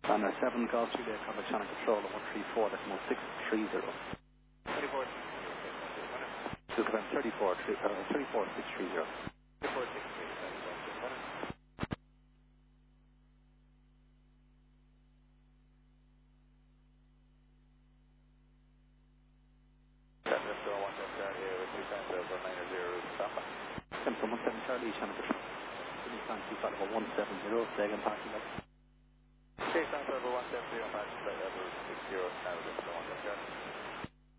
Runner 7, Golf Juliet, contact channel control at 134, decimal 630. 34. Just about 34630. 3463. From 17 Charlie, channel control. Any time 250 170, Sagan parking lot. Okay, time for 170 on match plate level 60, now just 170.